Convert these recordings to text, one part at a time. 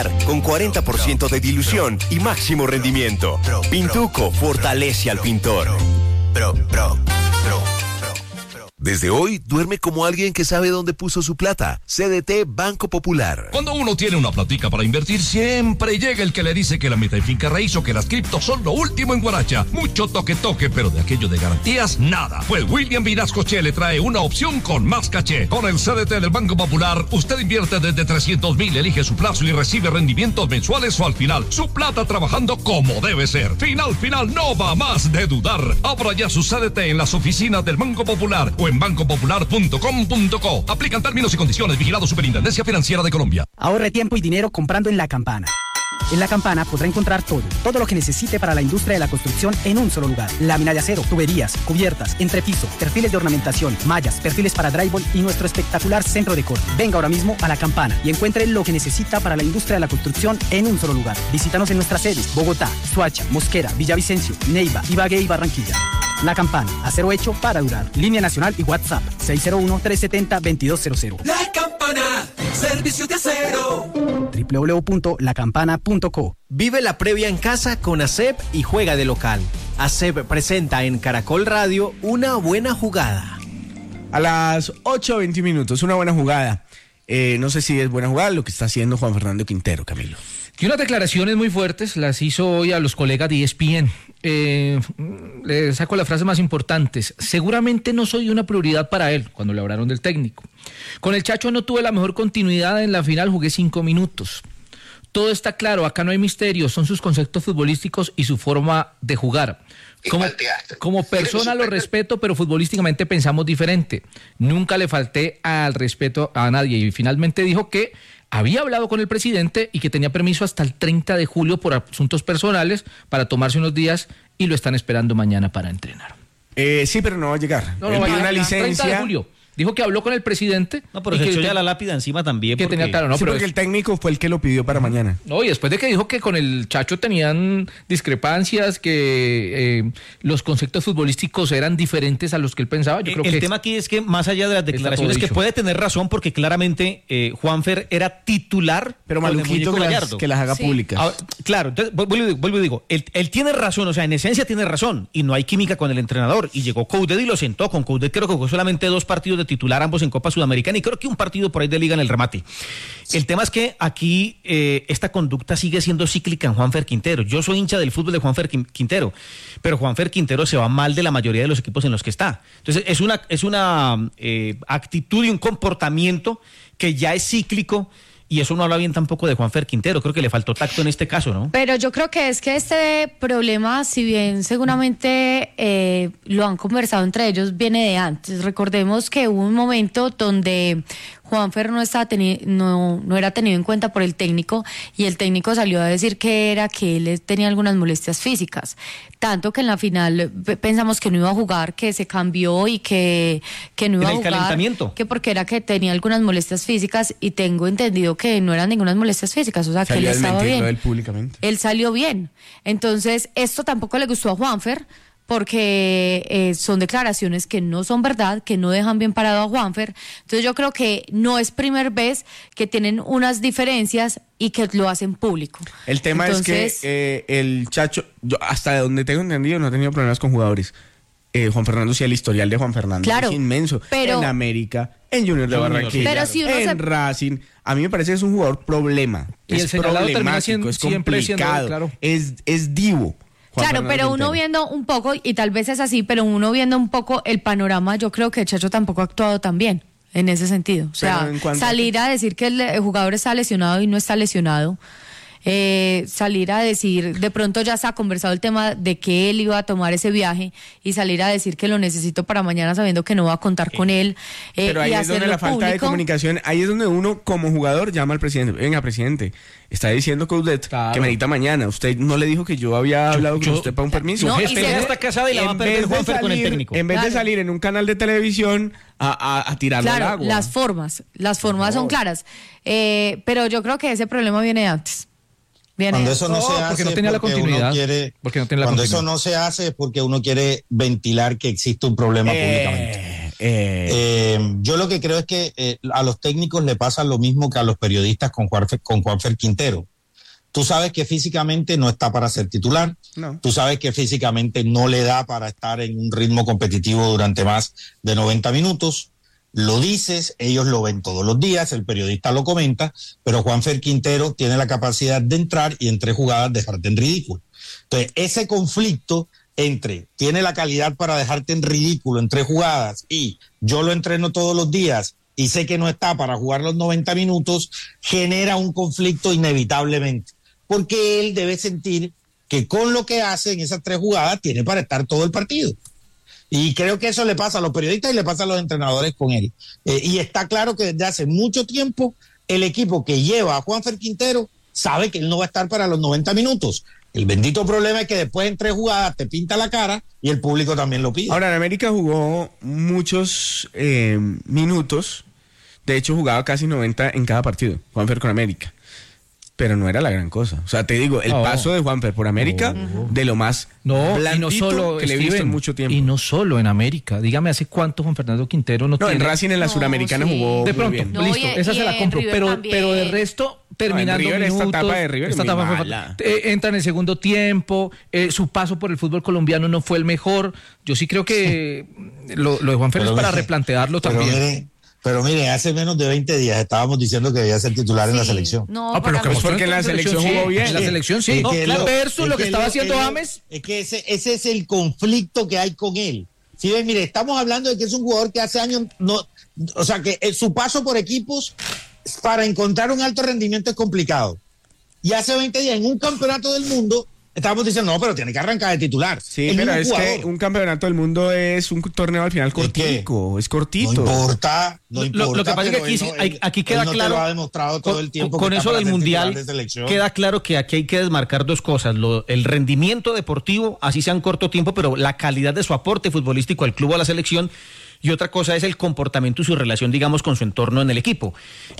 con 40% de dilución y máximo rendimiento. Pintuco fortalece al pintor. Desde hoy, duerme como alguien que sabe dónde puso su plata. CDT Banco Popular. Cuando uno tiene una platica para invertir, siempre llega el que le dice que la meta en finca raíz o que las criptos son lo último en Guaracha. Mucho toque, pero de aquello de garantías, nada. Pues William Vinascoche le trae una opción con más caché. Con el CDT del Banco Popular, usted invierte desde 300,000, elige su plazo y recibe rendimientos mensuales o al final. Su plata trabajando como debe ser. Final, no va más de dudar. Abra ya su CDT en las oficinas del Banco Popular o en bancopopular.com.co. Aplican términos y condiciones. Vigilado Superintendencia Financiera de Colombia. Ahorre tiempo y dinero comprando en La Campana. En La Campana podrá encontrar todo lo que necesite para la industria de la construcción en un solo lugar. Lámina de acero, tuberías, cubiertas, entrepiso, perfiles de ornamentación, mallas, perfiles para drywall y nuestro espectacular centro de corte. Venga ahora mismo a La Campana y encuentre lo que necesita para la industria de la construcción en un solo lugar. Visítanos en nuestras sedes: Bogotá, Soacha, Mosquera, Villavicencio, Neiva, Ibagué y Barranquilla. La Campana, acero hecho para durar. Línea nacional y WhatsApp 601-370-2200. La Campana, servicio de acero. www.lacampana.co. Vive la previa en casa con ASEP y juega de local. ASEP presenta en Caracol Radio Una Buena Jugada. A las 8:20 minutos, una buena jugada. No sé si es buena jugada lo que está haciendo Juan Fernando Quintero, Camilo. Y unas declaraciones muy fuertes las hizo hoy a los colegas de ESPN. Le saco las frases más importantes. Seguramente no soy una prioridad para él, cuando le hablaron del técnico. Con el Chacho no tuve la mejor continuidad en la final, jugué 5 minutos. Todo está claro, acá no hay misterio, son sus conceptos futbolísticos y su forma de jugar. Como persona lo respeto, pero futbolísticamente pensamos diferente. Nunca le falté al respeto a nadie. Y finalmente dijo que había hablado con el presidente y que tenía permiso hasta el 30 de julio por asuntos personales para tomarse unos días y lo están esperando mañana para entrenar. Sí, pero no va a llegar. No, él pide una licencia. 30 de julio. Dijo que habló con el presidente. No, pero se echó ya la lápida encima también. Que tenía claro, no, sí, pero porque el técnico fue el que lo pidió para mañana. No, y después de que dijo que con el Chacho tenían discrepancias, que los conceptos futbolísticos eran diferentes a los que él pensaba, yo creo que el tema aquí es que más allá de las declaraciones, que puede tener razón, porque claramente Juanfer era titular, pero maluquito que las haga públicas. Claro, entonces vuelvo y digo, él tiene razón, o sea, en esencia tiene razón, y no hay química con el entrenador, y llegó Coudet y lo sentó. Con Coudet creo que jugó solamente 2 partidos de titular, ambos en Copa Sudamericana, y creo que un partido por ahí de liga en el remate. El tema es que aquí esta conducta sigue siendo cíclica en Juanfer Quintero. Yo soy hincha del fútbol de Juanfer Quintero, pero Juanfer Quintero se va mal de la mayoría de los equipos en los que está. Entonces es una actitud y un comportamiento que ya es cíclico. Y eso no habla bien tampoco de Juanfer Quintero. Creo que le faltó tacto en este caso, ¿no? Pero yo creo que es que este problema, si bien seguramente lo han conversado entre ellos, viene de antes. Recordemos que hubo un momento donde Juanfer no era tenido en cuenta por el técnico, y el técnico salió a decir que él tenía algunas molestias físicas. Tanto que en la final pensamos que no iba a jugar, que se cambió y que no iba a jugar. ¿El calentamiento? Que porque era que tenía algunas molestias físicas, y tengo entendido que no eran ninguna molestias físicas, o sea, que él estaba bien. Él públicamente. Él salió bien. Entonces, esto tampoco le gustó a Juanfer, porque son declaraciones que no son verdad, que no dejan bien parado a Juanfer. Entonces yo creo que no es primera vez que tienen unas diferencias y que lo hacen público. El tema es que el Chacho, yo hasta donde tengo entendido, no ha tenido problemas con jugadores. Juan Fernando, sí, el historial de Juan Fernando es inmenso. Pero, en América, en Junior de Barranquilla, pero si en Racing, a mí me parece que es un jugador problema. Y es el señalado termina siendo, es complicado, claro. Es divo. Claro, pero uno viendo un poco, y tal vez es así, pero uno viendo un poco el panorama, yo creo que el Chacho tampoco ha actuado tan bien en ese sentido. O sea, salir a decir que el jugador está lesionado y no está lesionado. Salir a decir, de pronto ya se ha conversado el tema de que él iba a tomar ese viaje, y salir a decir que lo necesito para mañana sabiendo que no va a contar con él. Pero ahí y es donde la falta de comunicación, ahí es donde uno como jugador llama al presidente. Venga, presidente, está diciendo Coudet que me necesita mañana. Usted no le dijo que yo había hablado con usted para un permiso. No, ella está casada y la va a perder Juanfer con el técnico. En vez de salir en un canal de televisión a tirarlo al agua. Las formas son claras. Pero yo creo que ese problema viene de antes. Cuando eso no se hace, porque no tenía la continuidad. Cuando eso no se hace es porque uno quiere ventilar que existe un problema públicamente. Yo lo que creo es que a los técnicos le pasa lo mismo que a los periodistas con Juanfer Quintero. Tú sabes que físicamente no está para ser titular. No. Tú sabes que físicamente no le da para estar en un ritmo competitivo durante más de 90 minutos. Lo dices, ellos lo ven todos los días, el periodista lo comenta, pero Juanfer Quintero tiene la capacidad de entrar y en 3 jugadas dejarte en ridículo. Entonces, ese conflicto entre tiene la calidad para dejarte en ridículo en 3 jugadas y yo lo entreno todos los días y sé que no está para jugar los 90 minutos, genera un conflicto inevitablemente. Porque él debe sentir que con lo que hace en esas 3 jugadas tiene para estar todo el partido. Y creo que eso le pasa a los periodistas y le pasa a los entrenadores con él. Y está claro que desde hace mucho tiempo el equipo que lleva a Juanfer Quintero sabe que él no va a estar para los 90 minutos. El bendito problema es que después en 3 jugadas te pinta la cara y el público también lo pide. Ahora, en América jugó muchos minutos. De hecho, jugaba casi 90 en cada partido, Juanfer con América. Pero no era la gran cosa. O sea, te digo, el paso de Juanfer por América, de lo más blandito, y no solo, que le he visto en mucho tiempo. Y no solo en América. Dígame, ¿hace cuánto Juan Fernando Quintero no tiene? En Racing, en la Suramericana jugó de pronto, bien. Listo, esa se la compro. Pero de resto, terminando River, minutos... Esta etapa de River entra en el segundo tiempo, su paso por el fútbol colombiano no fue el mejor. Yo sí creo que lo de Juan Fernando es para replantearlo también. Pero mire, hace menos de 20 días estábamos diciendo que debía ser titular en la selección. No, pero es porque en la selección jugó bien. En la selección sí. Versus lo que estaba haciendo James. Es que ese es el conflicto que hay con él. Si ven, mire, estamos hablando de que es un jugador que hace años o sea, que su paso por equipos para encontrar un alto rendimiento es complicado. Y hace 20 días en un campeonato del mundo estábamos diciendo, no, pero tiene que arrancar de titular. Sí, pero es que un campeonato del mundo es un torneo al final cortico, es cortito. No importa. Lo que pasa es que aquí queda claro, te lo ha demostrado todo el tiempo con eso del Mundial, queda claro que aquí hay que desmarcar 2 cosas, el rendimiento deportivo, así sea en corto tiempo, pero la calidad de su aporte futbolístico al club o a la selección, y otra cosa es el comportamiento y su relación, digamos, con su entorno en el equipo.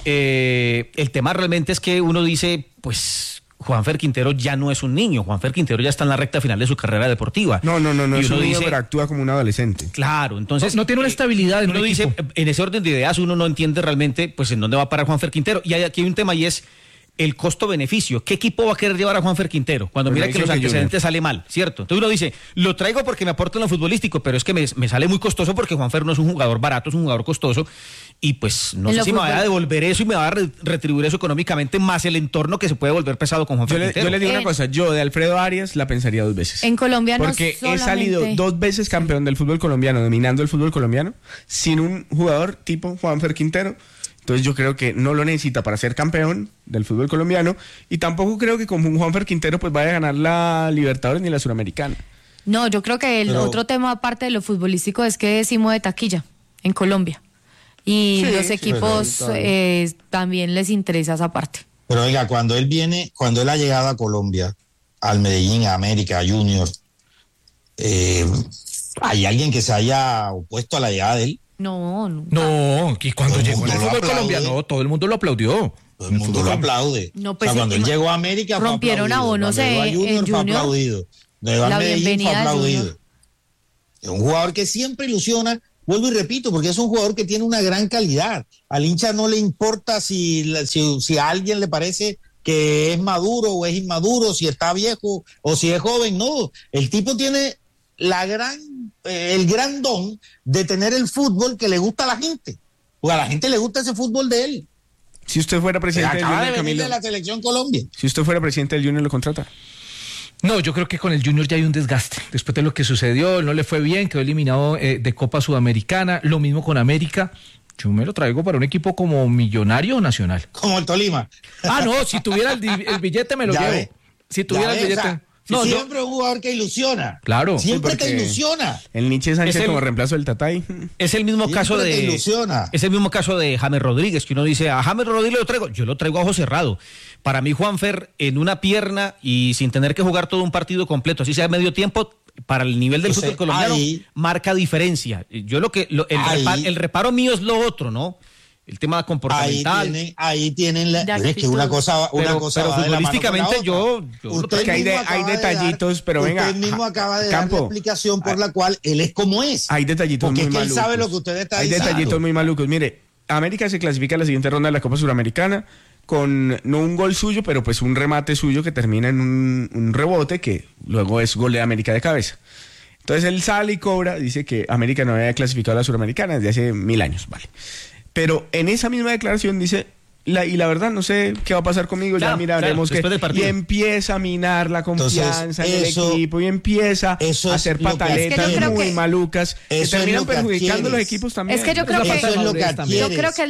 El tema realmente es que uno dice, pues... Juanfer Quintero ya no es un niño, Juanfer Quintero ya está en la recta final de su carrera deportiva. No, es un niño, pero actúa como un adolescente. Claro, entonces... No tiene una estabilidad en uno dice, en ese orden de ideas uno no entiende realmente pues en dónde va a parar Juanfer Quintero. Y aquí hay un tema y es el costo-beneficio. ¿Qué equipo va a querer llevar a Juanfer Quintero? Cuando mira que los antecedentes sale mal, ¿cierto? Entonces uno dice, lo traigo porque me aporta en lo futbolístico, pero es que me sale muy costoso porque Juanfer no es un jugador barato, es un jugador costoso. Y pues no sé si me va a devolver eso y me va a retribuir eso económicamente, más el entorno que se puede volver pesado con Juanfer Quintero. Yo le digo una cosa, yo de Alfredo Arias la pensaría 2 veces. En Colombia no porque he salido 2 veces campeón del fútbol colombiano, dominando el fútbol colombiano, sin un jugador tipo Juanfer Quintero. Entonces yo creo que no lo necesita para ser campeón del fútbol colombiano y tampoco creo que con Juanfer Quintero pues vaya a ganar la Libertadores ni la Suramericana. No, yo creo que otro tema aparte de lo futbolístico es que decimos de taquilla en Colombia y los equipos también les interesa esa parte. Pero oiga, cuando él ha llegado a Colombia, al Medellín, a América, a Junior, ¿hay alguien que se haya opuesto a la llegada de él? No, y cuando llegó al fútbol colombiano, todo el mundo lo aplaudió. Todo el mundo lo aplaude. No, pues cuando él llegó a América rompieron abonos en Junior. Fue aplaudido. Llegó al Medellín, fue aplaudido. Es un jugador que siempre ilusiona, vuelvo y repito, porque es un jugador que tiene una gran calidad. Al hincha no le importa si a alguien le parece que es maduro o es inmaduro, si está viejo o si es joven. No, el tipo tiene el gran don de tener el fútbol que le gusta a la gente. Pues a la gente le gusta ese fútbol de él. Si usted fuera presidente del Junior, Camilo, de la selección Colombia. Si usted fuera presidente del Junior, ¿lo contrata? No, yo creo que con el Junior ya hay un desgaste. Después de lo que sucedió, no le fue bien, quedó eliminado de Copa Sudamericana. Lo mismo con América. Yo me lo traigo para un equipo como Millonario o Nacional. Como el Tolima. No, si tuviera el billete me lo llevo. Si tuviera el billete... Siempre es un jugador que ilusiona. Claro. Siempre te ilusiona. El Nietzsche Sánchez como reemplazo del Tatay. Es el mismo caso de... ilusiona. Es el mismo caso de James Rodríguez, que uno dice, a James Rodríguez lo traigo. Yo lo traigo a ojo cerrado. Para mí, Juanfer, en una pierna y sin tener que jugar todo un partido completo, así sea medio tiempo, para el nivel del fútbol colombiano, marca diferencia. Yo el reparo mío es lo otro, ¿no? El tema comportamental. Ahí tienen es que una cosa pero futbolísticamente yo hay detallitos, pero venga. Usted mismo acaba de dar la explicación por la cual él es como es. Hay detallitos muy malucos. Él sabe lo que usted está diciendo. Hay detallitos muy malucos. Mire, América se clasifica a la siguiente ronda de la Copa Suramericana con no un gol suyo, pero pues un remate suyo que termina en un rebote que luego es gol de América de cabeza. Entonces él sale y cobra, dice que América no había clasificado a la Suramericana desde hace 1000 años, vale. Pero en esa misma declaración dice... Y la verdad no sé qué va a pasar conmigo, ya miraremos que y empieza a minar la confianza en el equipo y empieza a hacer pataletas muy malucas que terminan perjudicando los equipos también. Es que yo creo que eso es lo que adquieres. Yo creo que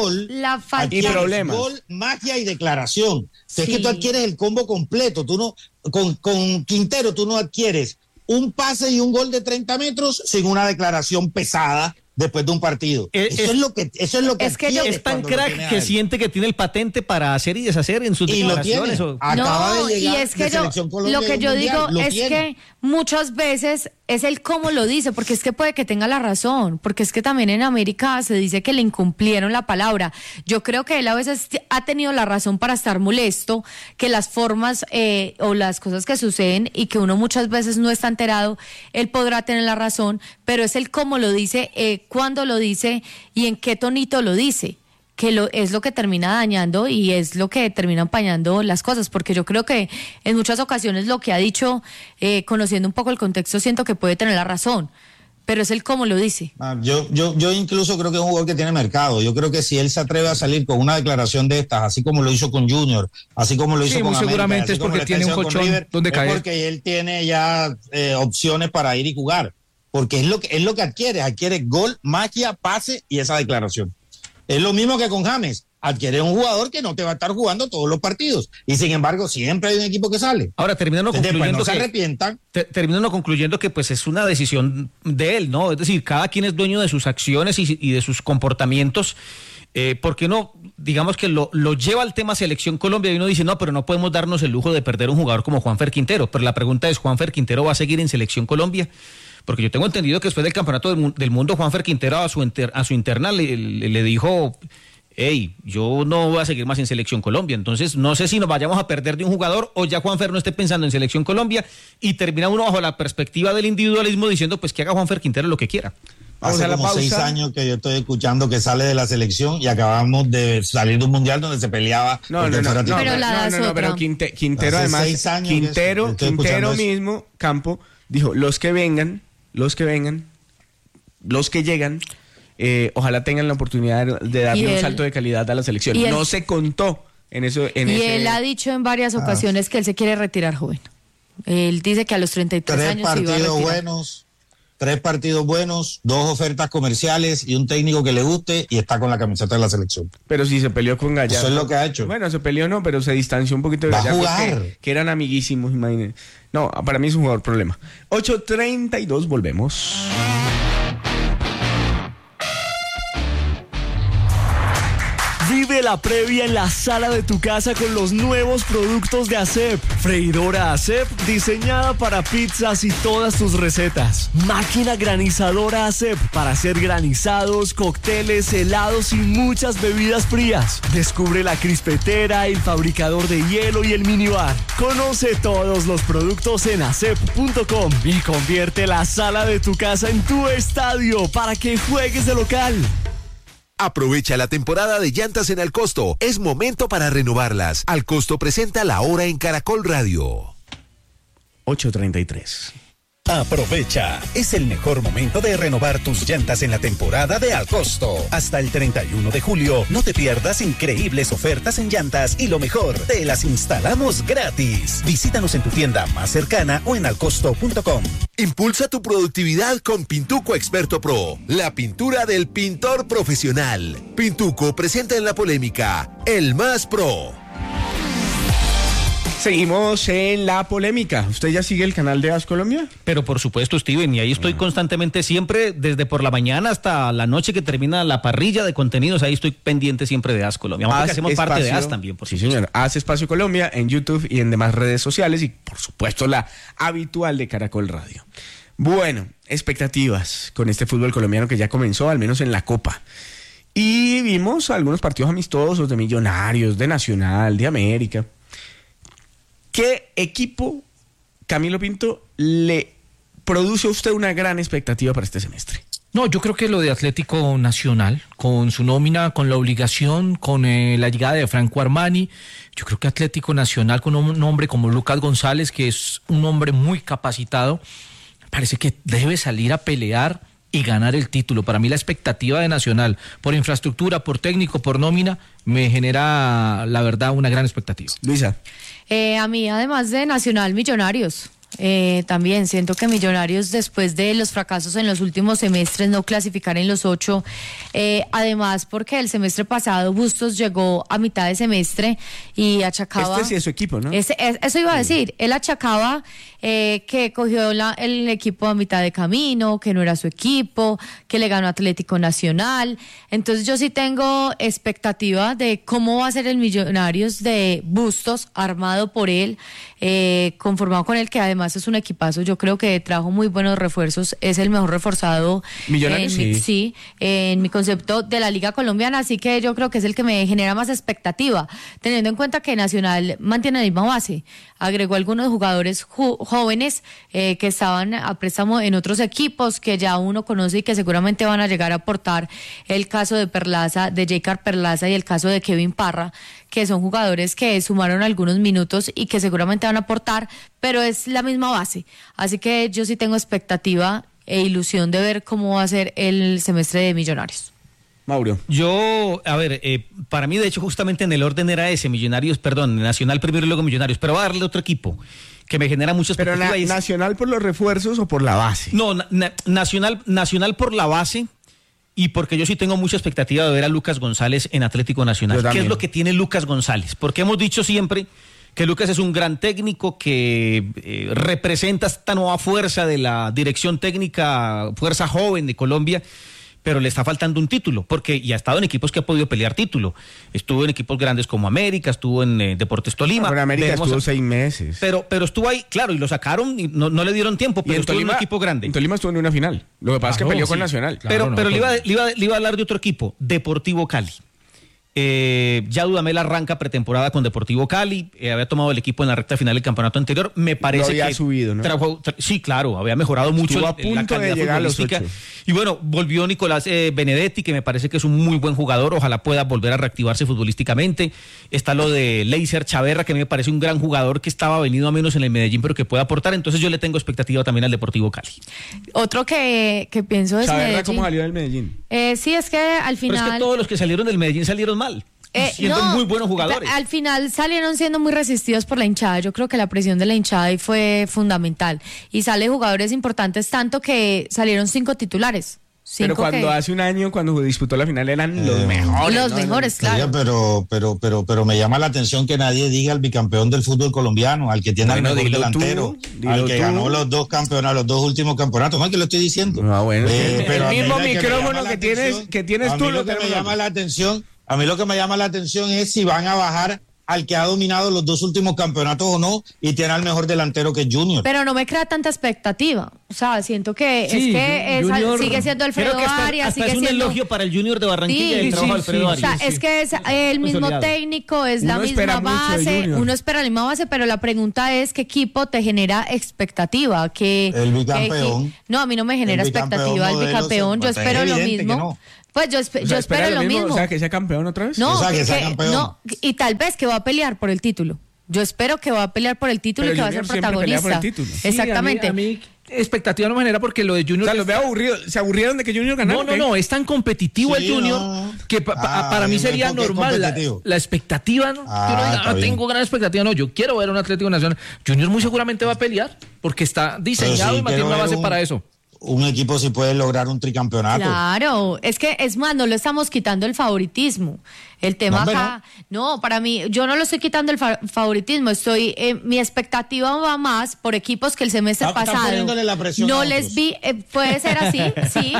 la falta y problemas. Gol, magia y declaración. Sí. Es que tú adquieres el combo completo. Tú no con Quintero tú no adquieres un pase y un gol de 30 metros sin una declaración pesada después de un partido. Eso es lo que es que es tan crack que siente que tiene el patente para hacer y deshacer en sus declaraciones. Acaba de llegar y es que lo que yo digo es que muchas veces es el cómo lo dice, porque es que puede que tenga la razón, porque es que también en América se dice que le incumplieron la palabra. Yo creo que él a veces ha tenido la razón para estar molesto, que las formas o las cosas que suceden y que uno muchas veces no está enterado, él podrá tener la razón, pero es el cómo lo dice, cuándo lo dice y en qué tonito lo dice, que es lo que termina dañando y es lo que termina empañando las cosas, porque yo creo que en muchas ocasiones lo que ha dicho, conociendo un poco el contexto, siento que puede tener la razón, pero es el cómo lo dice. Yo incluso creo que es un jugador que tiene mercado. Yo creo que si él se atreve a salir con una declaración de estas, así como lo hizo con Junior, así como lo hizo con América, seguramente es porque tiene un colchón River, donde caer. Es porque él tiene ya opciones para ir y jugar, porque es lo que adquiere gol, magia, pase y esa declaración. Es lo mismo que con James. Adquiere un jugador que no te va a estar jugando todos los partidos. Y sin embargo, siempre hay un equipo que sale. Ahora, terminando concluyendo no se arrepientan. Terminando concluyendo que pues es una decisión de él, ¿no? Es decir, cada quien es dueño de sus acciones y de sus comportamientos. ¿Por qué no? Digamos que lo lleva al tema Selección Colombia y uno dice, no, pero no podemos darnos el lujo de perder un jugador como Juanfer Quintero. Pero la pregunta es, ¿Juanfer Quintero va a seguir en Selección Colombia? Porque yo tengo entendido que después del Campeonato del Mundo, Juanfer Quintero a su interna le dijo, hey, yo no voy a seguir más en Selección Colombia. Entonces, no sé si nos vayamos a perder de un jugador o ya Juanfer no esté pensando en Selección Colombia y termina uno bajo la perspectiva del individualismo diciendo, pues que haga Juanfer Quintero lo que quiera. Hace como 6 años que yo estoy escuchando que sale de la selección y acabamos de salir de un mundial donde se peleaba. Pero Quintero además, Quintero mismo, Campo, dijo, los que llegan, ojalá tengan la oportunidad de darle un salto de calidad a la selección. No se contó en eso. Él ha dicho en varias ocasiones que él se quiere retirar joven. Él dice que a los 33 años se iba a retirar. 3 partidos buenos, 2 ofertas comerciales y un técnico que le guste y está con la camiseta de la selección. Pero si se peleó con Gallardo. Eso es lo que ha hecho. Bueno, se peleó no, pero se distanció un poquito de Gallardo. Va a jugar. Que eran amiguísimos, imagínense. No, para mí es un jugador problema. 8:32, volvemos. Vive la previa en la sala de tu casa con los nuevos productos de ASEP. Freidora ASEP diseñada para pizzas y todas tus recetas. Máquina granizadora ASEP para hacer granizados, cócteles, helados y muchas bebidas frías. Descubre la crispetera, el fabricador de hielo y el minibar. Conoce todos los productos en asep.com y convierte la sala de tu casa en tu estadio para que juegues de local. Aprovecha la temporada de llantas en Alcosto. Es momento para renovarlas. Alcosto presenta La Hora en Caracol Radio. 8:33. Aprovecha, es el mejor momento de renovar tus llantas en la temporada de Alcosto. Hasta el 31 de julio, no te pierdas increíbles ofertas en llantas y lo mejor, te las instalamos gratis. Visítanos en tu tienda más cercana o en alcosto.com. Impulsa tu productividad con Pintuco Experto Pro, la pintura del pintor profesional. Pintuco presenta en la polémica, el más pro. Seguimos en la polémica. ¿Usted ya sigue el canal de AS Colombia? Pero por supuesto, Steven, y ahí estoy constantemente siempre, desde por la mañana hasta la noche que termina la parrilla de contenidos, ahí estoy pendiente siempre de AS Colombia. Porque hacemos parte de AS también, por supuesto. Sí, señor. AS Espacio Colombia en YouTube y en demás redes sociales y, por supuesto, la habitual de Caracol Radio. Bueno, expectativas con este fútbol colombiano que ya comenzó, al menos en la Copa. Y vimos algunos partidos amistosos de Millonarios, de Nacional, de América. ¿Qué equipo, Camilo Pinto, le produce a usted una gran expectativa para este semestre? No, yo creo que lo de Atlético Nacional, con su nómina, con la obligación, con la llegada de Franco Armani, yo creo que Atlético Nacional con un hombre como Lucas González, que es un hombre muy capacitado, parece que debe salir a pelear y ganar el título. Para mí la expectativa de Nacional, por infraestructura, por técnico, por nómina, me genera, la verdad, una gran expectativa. Luisa. A mí, además de Nacional, Millonarios. También siento que Millonarios, después de los fracasos en los últimos semestres, no clasificar en los 8, además porque el semestre pasado Bustos llegó a mitad de semestre y achacaba... Este sí es su equipo, ¿no? Eso iba a decir, él achacaba que cogió el equipo a mitad de camino, que no era su equipo, que le ganó Atlético Nacional. Entonces yo sí tengo expectativa de cómo va a ser el Millonarios de Bustos, armado por él, conformado con él, que además es un equipazo. Yo creo que trajo muy buenos refuerzos, es el mejor reforzado en mi concepto de la Liga Colombiana, así que yo creo que es el que me genera más expectativa, teniendo en cuenta que Nacional mantiene la misma base, agregó algunos jugadores jóvenes que estaban a préstamo en otros equipos que ya uno conoce y que seguramente van a llegar a aportar, el caso de Perlaza, de J.Car Perlaza, y el caso de Kevin Parra, que son jugadores que sumaron algunos minutos y que seguramente van a aportar, pero es la misma base. Así que yo sí tengo expectativa e ilusión de ver cómo va a ser el semestre de Millonarios. Mauro. Yo, para mí de hecho justamente en el orden era ese, Nacional primero y luego Millonarios, pero va a darle otro equipo que me genera mucha expectativa. ¿Pero Nacional por los refuerzos o por la base? No, Nacional por la base. Y porque yo sí tengo mucha expectativa de ver a Lucas González en Atlético Nacional. ¿Qué es lo que tiene Lucas González? Porque hemos dicho siempre que Lucas es un gran técnico que representa esta nueva fuerza de la dirección técnica, fuerza joven de Colombia, pero le está faltando un título, porque ya ha estado en equipos que ha podido pelear título. Estuvo en equipos grandes como América, estuvo en Deportes Tolima. En América estuvo 6 meses. Pero estuvo ahí, claro, y lo sacaron y no le dieron tiempo, pero estuvo en un equipo grande. En Tolima estuvo en una final. Lo que pasa es que peleó con Nacional. Claro, pero le iba a hablar de otro equipo, Deportivo Cali. Ya Dudamel arranca pretemporada con Deportivo Cali, había tomado el equipo en la recta final del campeonato anterior, me parece que subido, ¿no? Sí, claro, había mejorado mucho a punto de llegar a los 8. Y bueno, volvió Nicolás Benedetti, que me parece que es un muy buen jugador, ojalá pueda volver a reactivarse futbolísticamente. Está lo de Leiser Chaverra, que me parece un gran jugador que estaba venido a menos en el Medellín, pero que puede aportar, entonces yo le tengo expectativa también al Deportivo Cali. Otro que pienso es Chaverra, Medellín. ¿cómo salió del Medellín? Sí, es que al final... Pero es que todos los que salieron del Medellín salieron mal. Siendo muy buenos jugadores. Al final salieron siendo muy resistidos por la hinchada. Yo creo que la presión de la hinchada ahí fue fundamental. Y sale jugadores importantes, tanto que salieron 5 titulares. Pero cuando hace un año, cuando disputó la final, eran los mejores. Los mejores, claro. Pero me llama la atención que nadie diga al bicampeón del fútbol colombiano, al que tiene el mejor delantero, al que ganó los 2 campeonatos, los 2 últimos campeonatos. No es que lo estoy diciendo. Pero el mismo micrófono que tienes tú lo que me llama la atención. A mí lo que me llama la atención es si van a bajar al que ha dominado los 2 últimos campeonatos o no, y tiene al mejor delantero que Junior. Pero no me crea tanta expectativa. O sea, siento que Junior, sigue siendo Alfredo Arias. Hasta es un elogio para el Junior de Barranquilla el trabajo de Alfredo Arias. O sea, es que es el mismo técnico, es la misma base, uno espera la misma base, pero la pregunta es ¿qué equipo te genera expectativa? El bicampeón. No, a mí no me genera expectativa el bicampeón, yo espero lo mismo. Pues yo espero lo mismo. O sea, que sea campeón otra vez. No, y tal vez que va a pelear por el título. Yo espero que va a pelear por el título y que va a ser protagonista. Por el título. Exactamente. A mí expectativa no me genera porque lo de Junior... O sea, los veo aburridos. ¿Se aburrieron de que Junior ganara? No, es tan competitior el Junior que para mí sería normal. La expectativa, no tengo gran expectativa, no, yo quiero ver un Atlético Nacional. Junior muy seguramente va a pelear porque está diseñado y mantiene una base para eso. Un equipo si puede lograr un tricampeonato. Claro, es más, no le estamos quitando el favoritismo. El tema acá, no, para mí, yo no lo estoy quitando el favoritismo, mi expectativa va más por equipos que el semestre pasado no les vi, puede ser así, sí,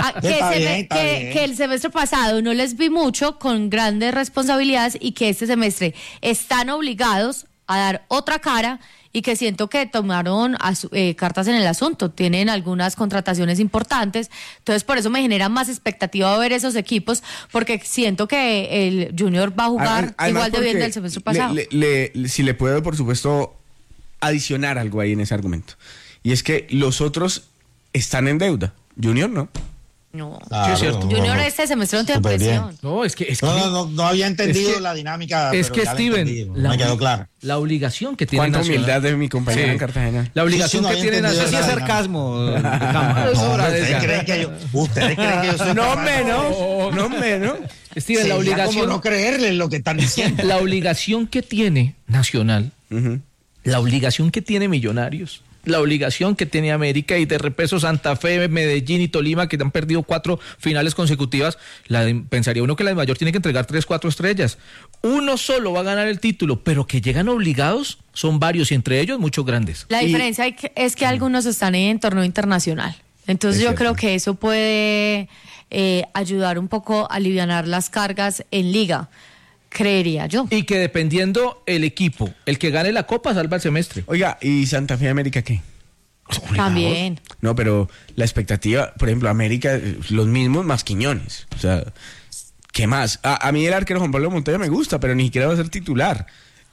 que el semestre pasado no les vi mucho con grandes responsabilidades y que este semestre están obligados a dar otra cara y que siento que tomaron cartas en el asunto, tienen algunas contrataciones importantes, entonces por eso me genera más expectativa ver esos equipos, porque siento que el Junior va a jugar igual de bien del semestre pasado. Si le puedo, por supuesto, adicionar algo ahí en ese argumento, y es que los otros están en deuda, Junior no. No, claro, sí, es cierto. Junior este semestre no tiene presión. No, es que no había entendido la dinámica. Es pero que Steven, me quedó claro. La obligación que tiene Cuánta humildad de mi compañero en Cartagena. La obligación que tiene Nacional. Sí, es sarcasmo. Ustedes creen que yo soy No menos. Steven, la obligación. Como no creerle lo que están diciendo. La obligación que tiene Nacional, la obligación que tiene Millonarios, la obligación que tiene América y de repeso Santa Fe, Medellín y Tolima, que han perdido 4 finales consecutivas, pensaría uno que la de Mayor tiene que entregar 3, 4 estrellas. Uno solo va a ganar el título, pero que llegan obligados son varios y entre ellos muchos grandes. La diferencia es que algunos están en torneo internacional. Entonces yo creo que eso puede ayudar un poco a alivianar las cargas en liga. Creería yo. Y que dependiendo el equipo, el que gane la Copa salva el semestre. Oiga, ¿y Santa Fe América qué? También. No, pero la expectativa, por ejemplo, América, los mismos más Quiñones. O sea, ¿qué más? A mí el arquero Juan Pablo Montoya me gusta, pero ni siquiera va a ser titular.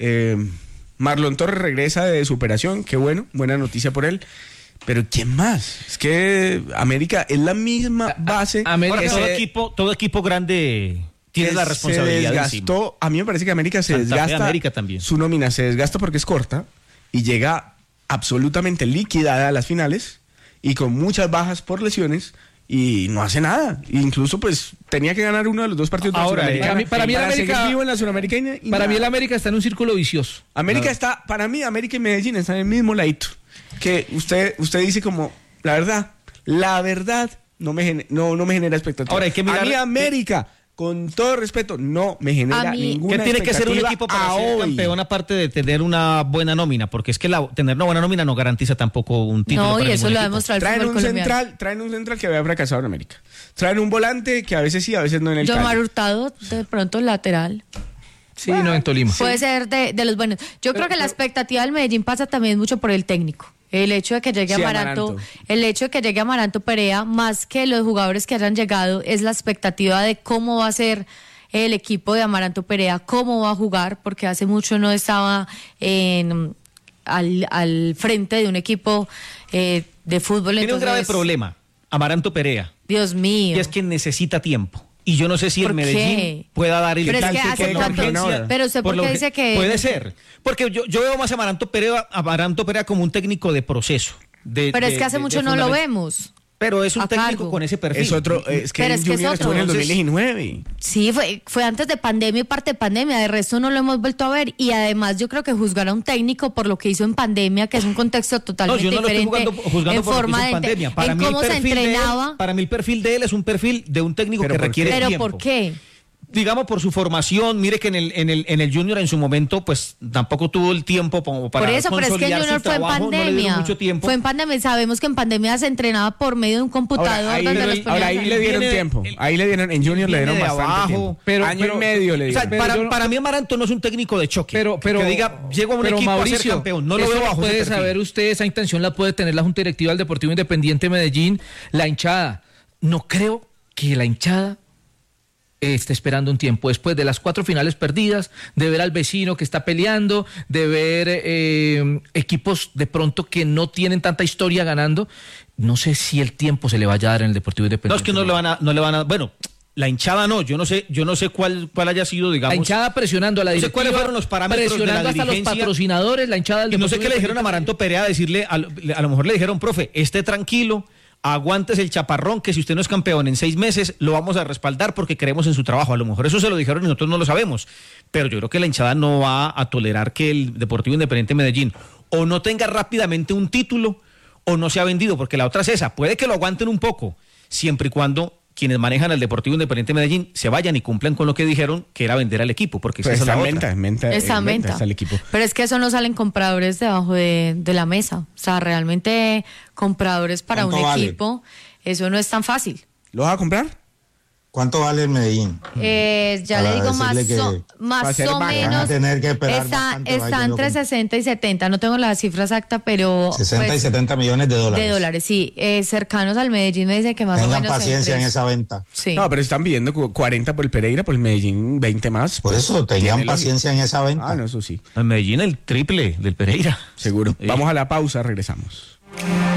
Marlon Torres regresa de superación, qué bueno, buena noticia por él. Pero ¿quién más? Es que América es la misma base. Todo equipo grande tiene la responsabilidad. Se desgastó. A mí me parece que América se desgasta. América también. Su nómina se desgasta porque es corta y llega absolutamente liquidada a las finales y con muchas bajas por lesiones y no hace nada. Incluso pues tenía que ganar uno de los 2 partidos. Ahora, para mí el América vivo en la Sudamericana. Para mí el América está en un círculo vicioso. Para mí América y Medellín están en el mismo ladito. Que usted dice como la verdad no me genera expectativa. Ahora hay que mirar, a mí América, con todo respeto, no me genera ninguna expectativa. ¿Qué tiene que ser un equipo para ser campeón aparte de tener una buena nómina? Porque es que tener una buena nómina no garantiza tampoco un título. No, y eso lo ha demostrado el fútbol colombiano. Traen un central que había fracasado en América. Traen un volante que a veces sí, a veces no en el Cali. Yomar Hurtado, de pronto lateral. Sí, no en Tolima. Puede ser de los buenos. Yo creo que la expectativa del Medellín pasa también mucho por el técnico. El hecho de que llegue Amaranto Perea, más que los jugadores que hayan llegado, es la expectativa de cómo va a ser el equipo de Amaranto Perea, cómo va a jugar, porque hace mucho no estaba al frente de un equipo de fútbol. Tiene un grave problema, Amaranto Perea. Dios mío. Y es que necesita tiempo. Y yo no sé si el Medellín pueda dar el pero es que hace pero usted por qué dice que puede ser, porque yo veo más a Amaranto Perea como un técnico de proceso. Pero es que hace mucho no lo vemos. Pero es un técnico con ese perfil. Es otro, es que el Junior estuvo en el 2019. Sí, fue antes de pandemia y parte de pandemia, de resto no lo hemos vuelto a ver. Y además yo creo que juzgar a un técnico por lo que hizo en pandemia, que es un contexto totalmente diferente en forma de pandemia. En cómo se entrenaba. Para mí el perfil de él es un perfil de un técnico que requiere tiempo. ¿Pero por qué? Digamos por su formación, mire que en el Junior en su momento pues tampoco tuvo el tiempo como para consolidar su trabajo. Por eso, pero es que el Junior fue en pandemia. Mucho tiempo. Fue en pandemia, sabemos que en pandemia se entrenaba por medio de un computador. Ahí le dieron tiempo. En Junior le dieron bastante tiempo. Año y medio le dieron. O sea, para mí Amaranto no es un técnico de choque. Pero que diga, llego a un equipo Mauricio, a ser campeón. No lo veo bajo puede saber usted, esa intención la puede tener la Junta Directiva del Deportivo Independiente de Medellín, la hinchada. No creo que la hinchada está esperando un tiempo después de las 4 finales perdidas, de ver al vecino que está peleando, de ver equipos de pronto que no tienen tanta historia ganando. No sé si el tiempo se le vaya a dar en el Deportivo Independiente. No, es que no le van a bueno, la hinchada no, yo no sé cuál haya sido, digamos. La hinchada presionando a la directiva, cuáles fueron los parámetros presionando de la hasta los patrocinadores, la hinchada del Deportivo. Y no sé qué le dijeron a Amaranto Perea, decirle, a lo mejor le dijeron, profe, esté tranquilo, aguántese el chaparrón, que si usted no es campeón en 6 meses, lo vamos a respaldar porque creemos en su trabajo. A lo mejor eso se lo dijeron y nosotros no lo sabemos. Pero yo creo que la hinchada no va a tolerar que el Deportivo Independiente de Medellín o no tenga rápidamente un título o no se ha vendido, porque la otra es esa. Puede que lo aguanten un poco, siempre y cuando quienes manejan al Deportivo Independiente de Medellín se vayan y cumplan con lo que dijeron, que era vender al equipo, porque pues esa es la venta está el equipo. Pero es que eso no salen compradores debajo de la mesa. O sea, realmente compradores para un equipo, eso no es tan fácil. ¿Lo vas a comprar? ¿Cuánto vale el Medellín? Ya le digo más o menos. Tener que esperar está entre 60 y 70, no tengo la cifra exacta, pero 60 y 70 millones de dólares. De dólares, sí. Cercanos al Medellín me dice que más tengan o menos. Tengan paciencia en esa venta. Sí. No, pero están pidiendo 40 por el Pereira, por el Medellín 20 más. Por eso, tengan paciencia en esa venta. No, eso sí. El Medellín el triple del Pereira. Seguro. Vamos a la pausa, regresamos.